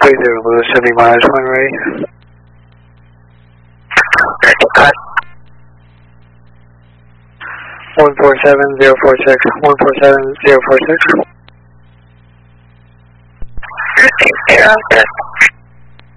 30 Lewis, 70 miles when ready. Cut. 147046, 147046. Good.